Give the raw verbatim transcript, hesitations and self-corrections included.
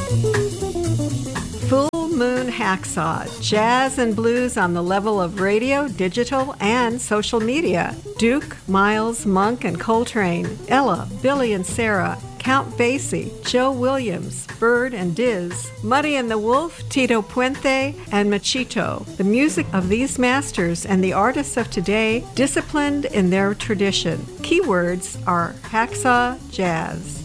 Full Moon Hacksaw, jazz and blues on the level of radio, digital, and social media. Duke, Miles, Monk, and Coltrane, Ella, Billy and Sarah, Count Basie, Joe Williams, Bird and Diz, Muddy and the Wolf, Tito Puente, and Machito. The music of these masters and the artists of today, disciplined in their tradition. Keywords are hacksaw jazz.